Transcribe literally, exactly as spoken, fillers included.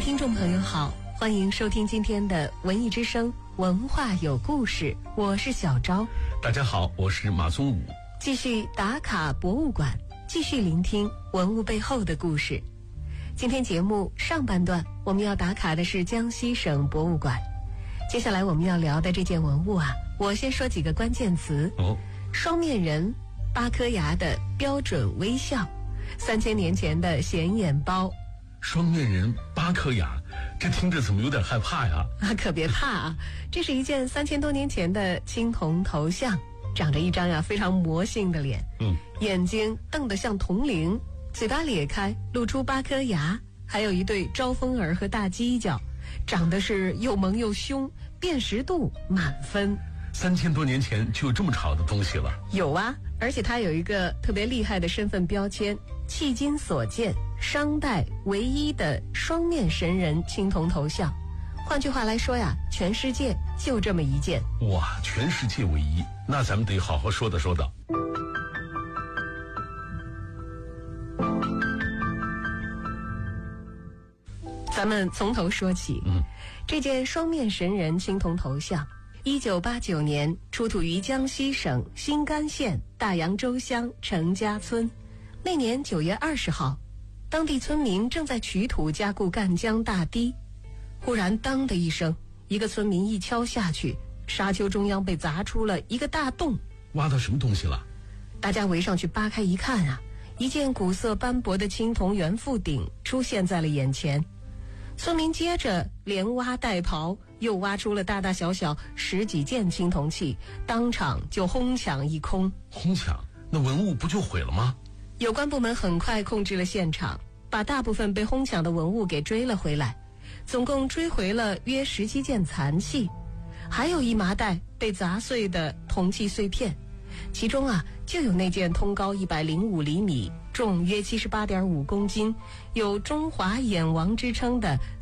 听众朋友好，欢迎收听今天的文艺之声文化有故事，我是小昭。 大家好，我是马宗武。 继续打卡博物馆，继续聆听文物背后的故事。今天节目上半段我们要打卡的是江西省博物馆。接下来我们要聊的这件文物啊，我先说几个关键词。 哦， 双面人，八颗牙的标准微笑，三千年前的显眼包。 双面人八颗牙，这听着怎么有点害怕呀？ 啊，可别怕啊！这是一件三千多年前的青铜头像，长着一张呀非常魔性的脸， 嗯， 眼睛瞪得像铜铃，嘴巴咧开露出八颗牙，还有一对招风耳和大犄角，长得是又萌又凶，辨识度满分。 三千多年前就有这么潮的东西了？ 有啊，而且它有一个特别厉害的身份标签，迄今所见商代唯一的双面神人青铜头像。换句话来说呀，全世界就这么一件。 哇，全世界唯一，那咱们得好好说道说道。 咱们从头说起。 嗯， 这件双面神人青铜头像一九八九年出土于江西省新干县大洋洲乡程家村。那年九月二十号，当地村民正在取土加固赣江大堤，忽然当的一声，一个村民一敲下去，沙丘中央被砸出了一个大洞。 挖到什么东西了？ 大家围上去扒开一看啊，一件古色斑驳的青铜圆腹鼎出现在了眼前。村民接着连挖带刨，又挖出了大大小小十几件青铜器，当场就哄抢一空。 哄抢？那文物不就毁了吗？ 有关部门很快控制了现场，把大部分被哄抢的文物给追了回来，总共追回了约十七件残器，还有一麻袋被砸碎的铜器碎片，其中啊就有那件通高一百零五厘米，重约七十八点五公斤，有中华眼王之称的